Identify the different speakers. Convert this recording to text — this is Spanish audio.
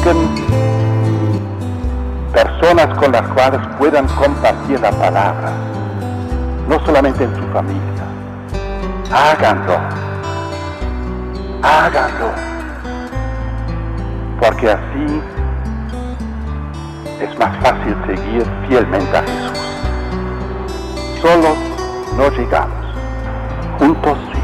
Speaker 1: busquen personas con las cuales puedan compartir la palabra, no solamente en su familia. Háganlo, porque así es más fácil seguir fielmente a Jesús. Solos no llegamos, juntos